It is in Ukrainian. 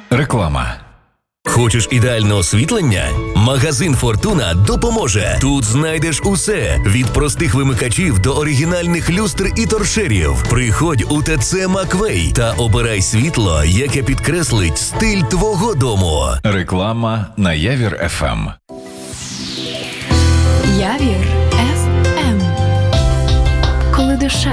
Реклама. Хочеш ідеальне освітлення? Магазин «Фортуна» допоможе. Тут знайдеш усе – від простих вимикачів до оригінальних люстр і торшерів. Приходь у ТЦ «Маквей» та обирай світло, яке підкреслить стиль твого дому. Реклама на Явір ФМ. Явір ФМ. Коли душа